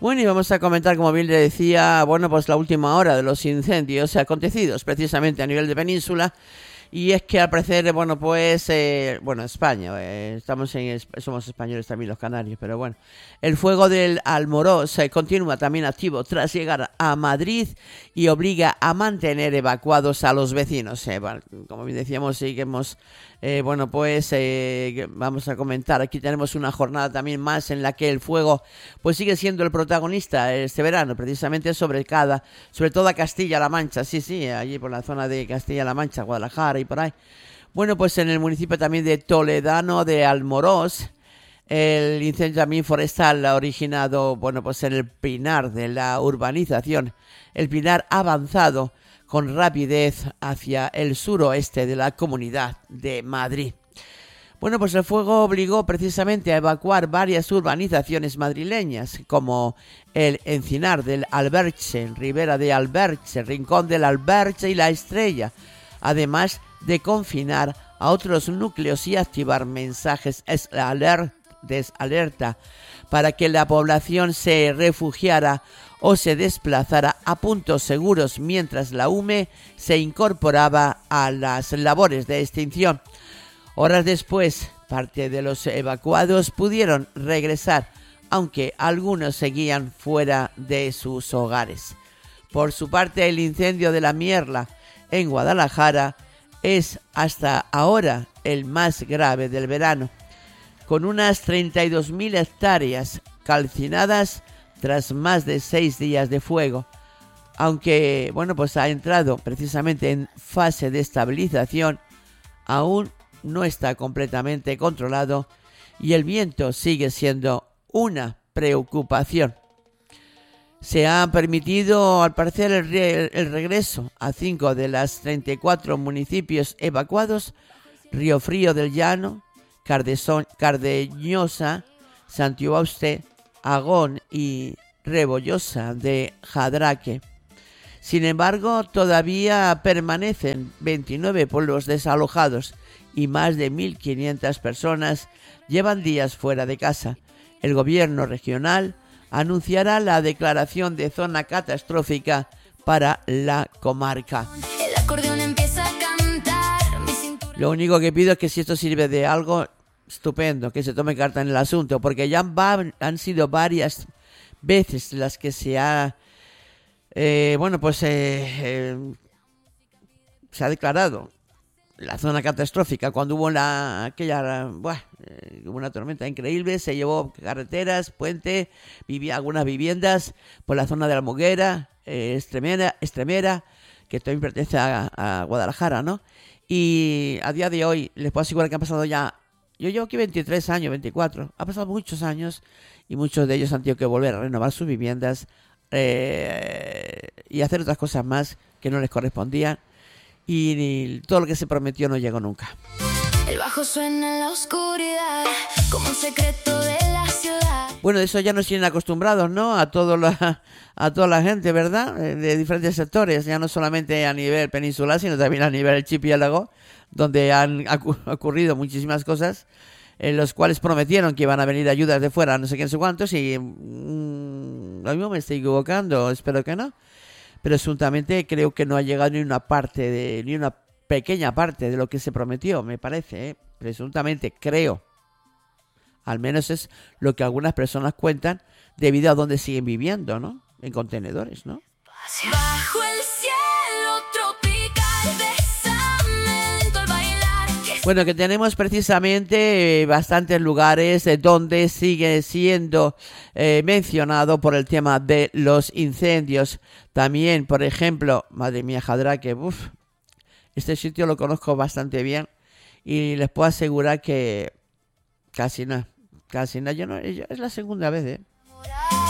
Bueno, y vamos a comentar, como bien le decía, bueno, pues la última hora de los incendios acontecidos precisamente a nivel de península. Y es que al parecer, bueno, pues, España, somos españoles también los canarios, pero bueno, el fuego del Almorós continúa también activo tras llegar a Madrid y obliga a mantener evacuados a los vecinos. Bueno, como bien decíamos, seguimos, vamos a comentar, aquí tenemos una jornada también más en la que el fuego pues sigue siendo el protagonista este verano, precisamente sobre toda Castilla-La Mancha, sí, allí por la zona de Castilla-La Mancha, Guadalajara y por ahí. Bueno, pues en el municipio también de Toledano de Almorós, el incendio también forestal ha originado, bueno, pues en el Pinar de la urbanización, el Pinar ha avanzado con rapidez hacia el suroeste de la Comunidad de Madrid. Bueno, pues el fuego obligó precisamente a evacuar varias urbanizaciones madrileñas, como el Encinar del Alberche, Ribera de Alberche, Rincón del Alberche y La Estrella, además de confinar a otros núcleos y activar mensajes de alerta para que la población se refugiara o se desplazara a puntos seguros mientras la UME se incorporaba a las labores de extinción. Horas después, parte de los evacuados pudieron regresar, aunque algunos seguían fuera de sus hogares. Por su parte, el incendio de la Mierla en Guadalajara es hasta ahora el más grave del verano, con unas 32.000 hectáreas calcinadas tras más de 6 días de fuego. Aunque, bueno, pues ha entrado precisamente en fase de estabilización, aún no está completamente controlado y el viento sigue siendo una preocupación. Se ha permitido, al parecer, el regreso a 5 de las 34 municipios evacuados: Riofrío del Llano, Cardeñosa, Santiagoste, Agón y Rebollosa de Jadraque. Sin embargo, todavía permanecen 29 pueblos desalojados y más de 1.500 personas llevan días fuera de casa. El gobierno regional anunciará la declaración de zona catastrófica para la comarca. El acordeón empieza a cantar. Lo único que pido es que si esto sirve de algo, estupendo, que se tome carta en el asunto, porque ya han sido varias veces las que se ha se ha declarado la zona catastrófica cuando hubo hubo una tormenta increíble, se llevó carreteras, puente, algunas viviendas por la zona de la Almoguera, Extremera, que también pertenece a Guadalajara, ¿no? Y a día de hoy les puedo asegurar que han pasado ya, yo llevo aquí 23 años, 24, ha pasado muchos años y muchos de ellos han tenido que volver a renovar sus viviendas y hacer otras cosas más que no les correspondían. Y todo lo que se prometió no llegó nunca. El bajo suena en la oscuridad, como un secreto de la ciudad. Bueno, de eso ya nos tienen acostumbrados, ¿no? A toda la gente, ¿verdad? De diferentes sectores, ya no solamente a nivel peninsular, sino también a nivel archipiélago, donde han ocurrido muchísimas cosas, en los cuales prometieron que iban a venir ayudas de fuera, no sé qué, no sé cuántos, y lo mismo me estoy equivocando, espero que no. Presuntamente creo que no ha llegado ni una pequeña parte de lo que se prometió, me parece, ¿eh? Presuntamente, creo. Al menos es lo que algunas personas cuentan debido a donde siguen viviendo, ¿no? En contenedores, ¿no? Bajo el cielo tropical, bésame lento al bailar. Bueno, que tenemos precisamente bastantes lugares donde sigue siendo mencionado por el tema de los incendios. También, por ejemplo, madre mía, Jadraque, este sitio lo conozco bastante bien y les puedo asegurar que casi nada, es la segunda vez,